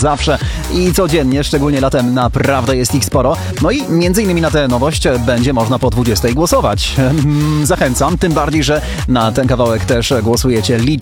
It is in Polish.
zawsze i codziennie, szczególnie latem naprawdę jest ich sporo. No i między innymi na tę nowość będzie można po 20 głosować. Zachęcam, tym bardziej, że na ten kawałek też głosujecie